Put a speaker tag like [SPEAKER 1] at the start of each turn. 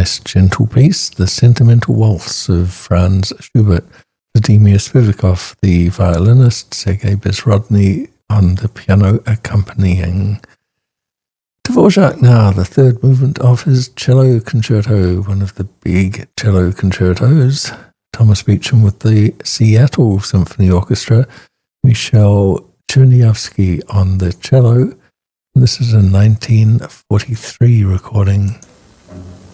[SPEAKER 1] nice gentle piece, the Sentimental Waltz of Franz Schubert, Vladimir Spivakov, the violinist, Sergei Bezrodny on the piano accompanying. Dvorak now, the third movement of his cello concerto, one of the big cello concertos. Thomas Beecham with the Seattle Symphony Orchestra, Michel Chernyavsky on the cello. This is a 1943 recording.